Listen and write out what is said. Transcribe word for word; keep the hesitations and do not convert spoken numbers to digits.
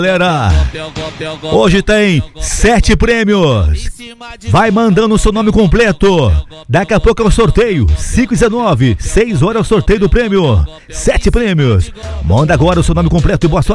Galera, hoje tem sete prêmios. Vai mandando o seu nome completo. Daqui a pouco é o sorteio. cinco e dezenove, seis horas é o sorteio do prêmio. Sete prêmios. Manda agora o seu nome completo e boa sorte.